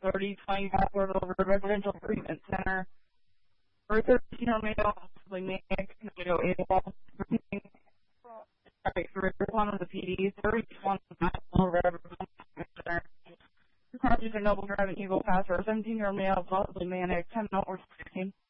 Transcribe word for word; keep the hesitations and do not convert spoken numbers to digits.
thirty, twenty password over a residential treatment center. For a thirteen-year-old male, possibly manic, no able. Sorry, for one of the P Ds, thirty-one national residential center. Two charges are Noble Drive and Eagle Pass for a seventeen-year-old male, possibly manic, ten or sixteen.